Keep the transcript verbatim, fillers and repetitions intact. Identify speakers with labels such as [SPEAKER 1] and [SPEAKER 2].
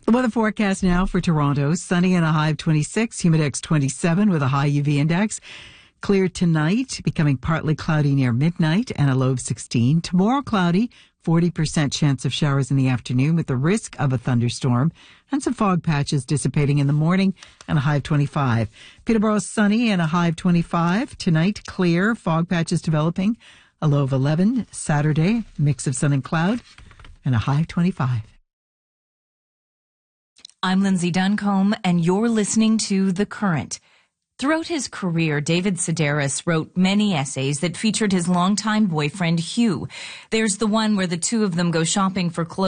[SPEAKER 1] The weather forecast now for Toronto. Sunny and a high of twenty-six, humidex twenty-seven with a high U V index. Clear tonight, becoming partly cloudy near midnight and a low of sixteen. Tomorrow cloudy, forty percent chance of showers in the afternoon with the risk of a thunderstorm and some fog patches dissipating in the morning and a high of twenty-five. Peterborough sunny and a high of twenty-five. Tonight clear, fog patches developing, a low of eleven. Saturday, mix of sun and cloud and a high of twenty-five.
[SPEAKER 2] I'm Lindsay Duncombe, and you're listening to The Current. Throughout his career, David Sedaris wrote many essays that featured his longtime boyfriend, Hugh. There's the one where the two of them go shopping for clothes